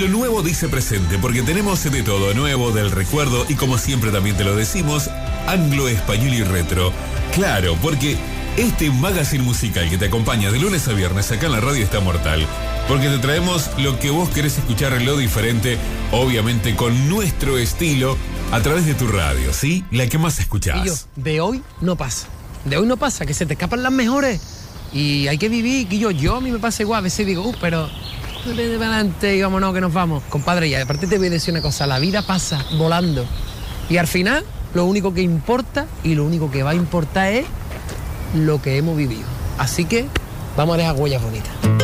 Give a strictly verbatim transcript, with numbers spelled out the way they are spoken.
lo nuevo dice presente, porque tenemos de todo, nuevo, del recuerdo, y como siempre también te lo decimos, anglo, español y retro. Claro, porque este magazine musical que te acompaña de lunes a viernes acá en la radio está mortal. Porque te traemos lo que vos querés escuchar, lo diferente, obviamente con nuestro estilo, a través de tu radio, ¿sí? La que más escuchás. Y yo, de hoy no pasa. De hoy no pasa, que se te escapan las mejores. Y hay que vivir, y yo, yo a mí me pasa igual. A veces digo, uh, pero de adelante y vámonos, que nos vamos. Compadre, y aparte te voy a decir una cosa, la vida pasa volando. Y al final, lo único que importa y lo único que va a importar es lo que hemos vivido. Así que vamos a dejar huellas bonitas.